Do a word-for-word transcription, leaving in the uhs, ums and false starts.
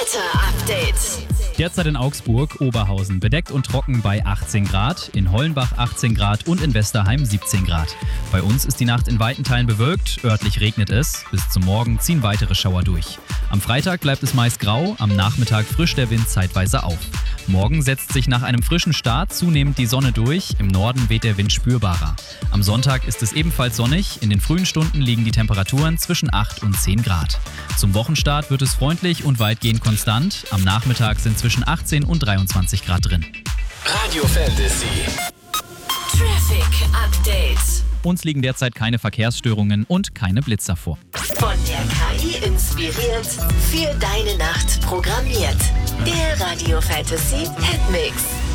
Wetter-Update. Derzeit in Augsburg, Oberhausen bedeckt und trocken bei achtzehn Grad, in Hollenbach achtzehn Grad und in Westerheim siebzehn Grad. Bei uns ist die Nacht in weiten Teilen bewölkt, örtlich regnet es. Bis zum Morgen ziehen weitere Schauer durch. Am Freitag bleibt es meist grau, am Nachmittag frischt der Wind zeitweise auf. Morgen setzt sich nach einem frischen Start zunehmend die Sonne durch, im Norden weht der Wind spürbarer. Am Sonntag ist es ebenfalls sonnig, in den frühen Stunden liegen die Temperaturen zwischen acht und zehn Grad. Zum Wochenstart wird es freundlich und weitgehend konstant, am Nachmittag sind zwischen achtzehn und dreiundzwanzig Grad drin. Radio Fantasy. Traffic Update. Uns liegen derzeit keine Verkehrsstörungen und keine Blitzer vor. Von der K I inspiriert, für deine Nacht programmiert. Der Radio Fantasy Hitmix.